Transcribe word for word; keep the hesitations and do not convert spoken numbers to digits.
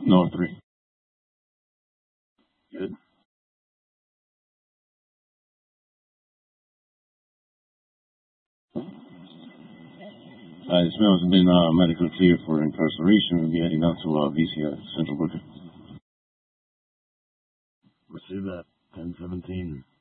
No, three. Good. Uh, this man has been uh, medically cleared for incarceration. We'll be heading down to uh, V C at Central Booking. Receive that. ten seventeen.